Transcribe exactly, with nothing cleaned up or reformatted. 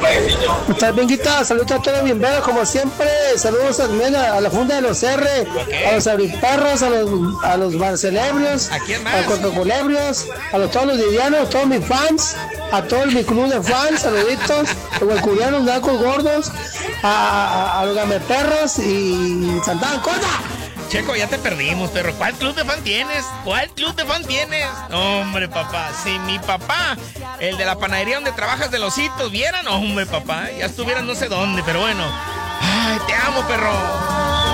¿Estás bien, Guita? Saludos a todos bien veros, como siempre. Saludos también a, a la Funda de los R, Okay. a los abriperros, a los, a los barcelebrios, ¿A quién más? a los cotocolebrios, a los, todos los livianos, todos mis fans, a todo mi club de fans, saluditos, a los culianos, nacos gordos, a, a, a los gameperros y Santana Cota. Checo, ya te perdimos, perro. ¿Cuál club de fan tienes? ¿Cuál club de fan tienes? Hombre, papá, si mi papá, el de la panadería donde trabajas de los hitos, vieran, hombre, papá, ya estuvieran no sé dónde, pero bueno. Ay, te amo, perro.